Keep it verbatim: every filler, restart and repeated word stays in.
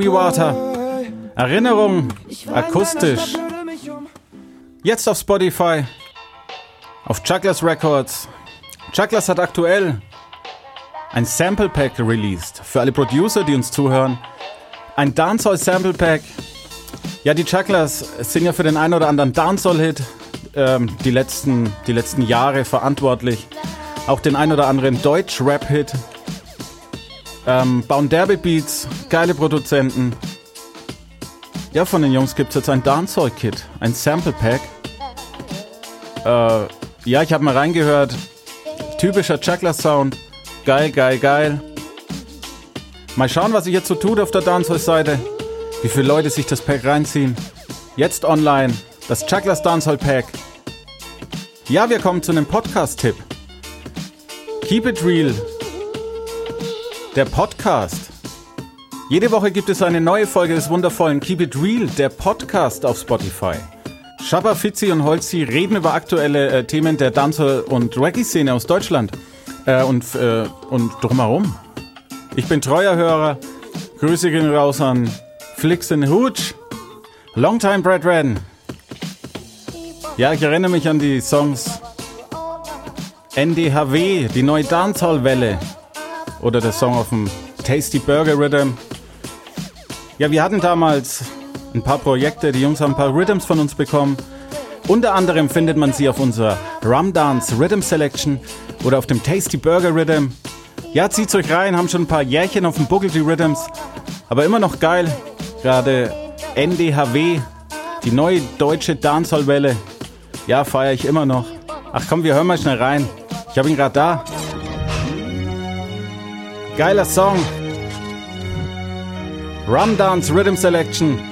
Water. Erinnerung, akustisch. Jetzt auf Spotify, auf Jugglers Records. Jugglers hat aktuell ein Sample Pack released. Für alle Producer, die uns zuhören. Ein Dancehall Sample Pack. Ja, die Jugglers sind ja für den einen oder anderen Dancehall-Hit ähm, die letzten, die letzten Jahre verantwortlich. Auch den ein oder anderen Deutsch-Rap-Hit. Ähm, bauen Derby-Beats, geile Produzenten. Ja, von den Jungs gibt es jetzt ein Dancehall-Kit, ein Sample-Pack. Äh, ja, ich habe mal reingehört. Typischer Juggler-Sound. Geil, geil, geil. Mal schauen, was sich jetzt so tut auf der Dancehall-Seite. Wie viele Leute sich das Pack reinziehen. Jetzt online, das Jugglers Dancehall-Pack. Ja, wir kommen zu einem Podcast-Tipp. Keep It Real. Der Podcast. Jede Woche gibt es eine neue Folge des wundervollen Keep It Real, der Podcast auf Spotify. Shabba, Fitzi und Holzi reden über aktuelle äh, Themen der Dancehall- und Reggae-Szene aus Deutschland äh, und, äh, und drumherum. Ich bin treuer Hörer. Grüße gehen raus an Flix and Hooch. Longtime Brethren. Ja, ich erinnere mich an die Songs N D H W, die neue Dancehall-Welle. Oder der Song auf dem Tasty Burger Rhythm. Ja, wir hatten damals ein paar Projekte, die Jungs haben ein paar Rhythms von uns bekommen. Unter anderem findet man sie auf unserer Rum Dance Rhythm Selection oder auf dem Tasty Burger Rhythm. Ja, zieht's euch rein, haben schon ein paar Jährchen auf dem Buckel, die Rhythms. Aber immer noch geil. Gerade N D H W, die neue deutsche Dancehall-Welle. Ja, feiere ich immer noch. Ach komm, wir hören mal schnell rein. Ich habe ihn gerade da. Geiler Song. Rum Dance Rhythm Selection.